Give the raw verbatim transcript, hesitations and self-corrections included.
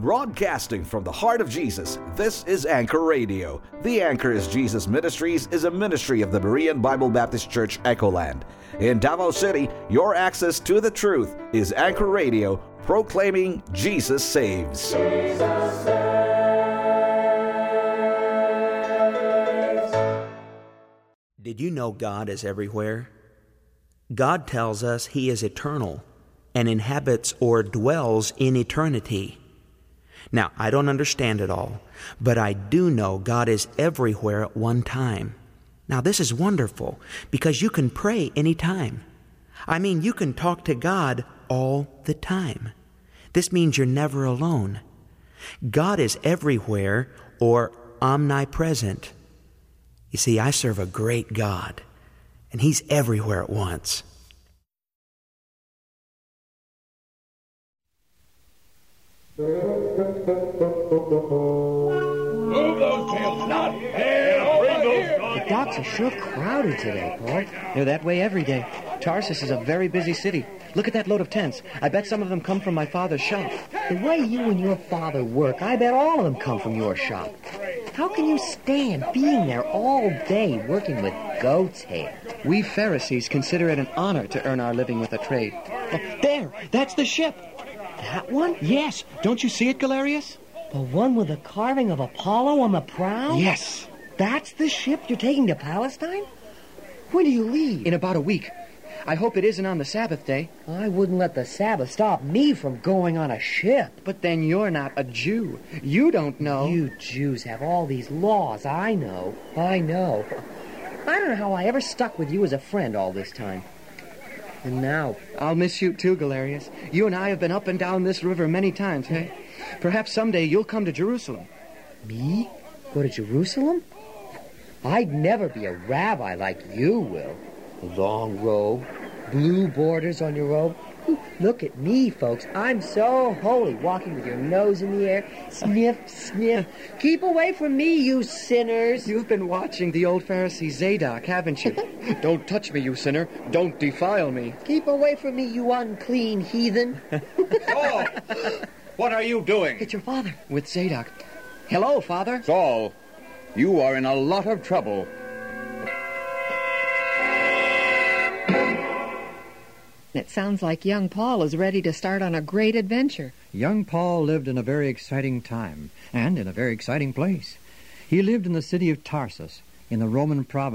Broadcasting from the heart of Jesus, this is Anchor Radio. The Anchor is Jesus Ministries is a ministry of the Berean Bible Baptist Church, Echoland. In Davao City, your access to the truth is Anchor Radio, proclaiming Jesus saves. Jesus saves. Did you know God is everywhere? God tells us He is eternal and inhabits or dwells in eternity. Now, I don't understand it all, but I do know God is everywhere at one time. Now, this is wonderful because you can pray anytime. I mean, you can talk to God all the time. This means you're never alone. God is everywhere or omnipresent. You see, I serve a great God, and He's everywhere at once. Move those tails, not there. Bring those dogs. The docks are sure crowded today, Paul. They're that way every day. Tarsus is a very busy city. Look at that load of tents. I bet some of them come from my father's shop. The way you and your father work, I bet all of them come from your shop. How can you stand being there all day working with goat's hair? We Pharisees consider it an honor to earn our living with a trade. Oh, there! That's the ship! That one? Yes. Don't you see it, Galerius? The one with the carving of Apollo on the prow? Yes. That's the ship you're taking to Palestine? When do you leave? In about a week. I hope it isn't on the Sabbath day. I wouldn't let the Sabbath stop me from going on a ship. But then you're not a Jew. You don't know. You Jews have all these laws. I know. I know. I don't know how I ever stuck with you as a friend all this time. And now... I'll miss you too, Galerius. You and I have been up and down this river many times, hey? Perhaps someday you'll come to Jerusalem. Me? Go to Jerusalem? I'd never be a rabbi like you will. A long robe, blue borders on your robe. Look at me, folks. I'm so holy, walking with your nose in the air. Sniff, sniff. Keep away from me, you sinners. You've been watching the old Pharisee Zadok, haven't you? Don't touch me, you sinner. Don't defile me. Keep away from me, you unclean heathen. Saul, what are you doing? It's your father. With Zadok. Hello, Father. Saul, you are in a lot of trouble. It sounds like young Paul is ready to start on a great adventure. Young Paul lived in a very exciting time and in a very exciting place. He lived in the city of Tarsus, in the Roman province